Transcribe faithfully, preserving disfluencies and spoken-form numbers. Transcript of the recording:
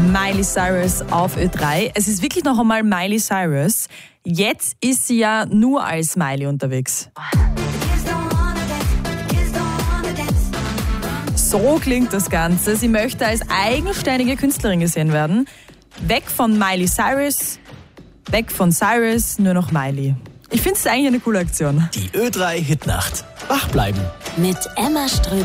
Miley Cyrus auf Ö drei. Es ist wirklich noch einmal Miley Cyrus. Jetzt ist sie ja nur als Miley unterwegs. So klingt das Ganze. Sie möchte als eigenständige Künstlerin gesehen werden. Weg von Miley Cyrus, weg von Cyrus, nur noch Miley. Ich finde es eigentlich eine coole Aktion. Die Ö drei Hitnacht. Wach bleiben. Mit Emma Ströbel.